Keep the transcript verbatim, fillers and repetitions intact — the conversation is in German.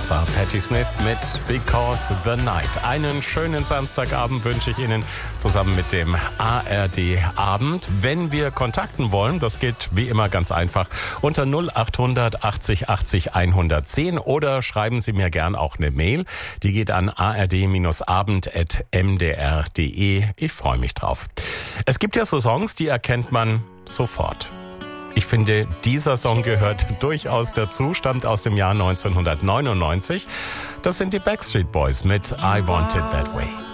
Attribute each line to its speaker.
Speaker 1: Das war Patti Smith mit Because the Night. Einen schönen Samstagabend wünsche ich Ihnen zusammen mit dem A R D-Abend. Wenn wir kontakten wollen, das geht wie immer ganz einfach unter null acht hundert achtzig achtzig hundertzehn oder schreiben Sie mir gern auch eine Mail. Die geht an a r d abend at m d r punkt d e. Ich freue mich drauf. Es gibt ja so Songs, die erkennt man sofort. Ich finde, dieser Song gehört durchaus dazu, stammt aus dem Jahr neunzehnhundertneunundneunzig. Das sind die Backstreet Boys mit I Want It That Way.